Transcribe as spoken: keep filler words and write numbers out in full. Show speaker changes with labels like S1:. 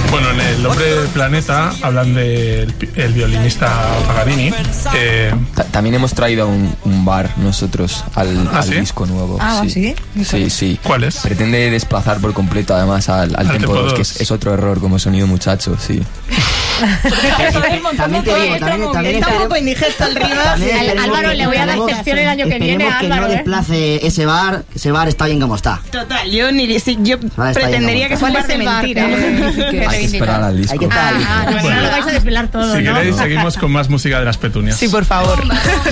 S1: Bueno, en El Hombre del Planeta hablan del el violinista Paganini. Eh,
S2: Ta- También hemos traído un, un bar nosotros al,
S1: ¿Ah,
S2: al
S1: sí?
S2: disco nuevo.
S3: Ah, ¿sí?
S2: Sí, sí.
S1: ¿Cuál es?
S2: Pretende desplazar por completo además al, al,
S1: Al
S2: tempo
S1: tempo
S2: dos, que
S1: dos.
S2: es, es otro error como sonido muchacho, sí.
S4: También te digo, también, también
S3: Está un
S4: esperemos-
S3: poco indigesto el ritmo.
S4: también
S5: Al-
S4: esperemos
S5: Álvaro,
S4: que-
S5: le voy a dar
S4: esperemos-
S5: sección el año que
S4: esperemos
S5: viene,
S4: que
S5: Álvaro,
S4: no
S5: ¿eh?
S4: desplace ese bar, ese bar está bien como está.
S3: Total, yo ni si, yo
S4: Vale, está
S3: pretendería
S4: bien,
S3: que
S4: ¿cómo
S3: fuera de mentira.
S5: que
S2: Hay que esperar al disco.
S4: Hay que estar
S5: Ah,
S4: ahí.
S5: ah, bueno, no lo vais a desvelar todo,
S1: Si
S5: ¿no?
S1: queréis, seguimos con más música de las petunias.
S3: Sí, por favor.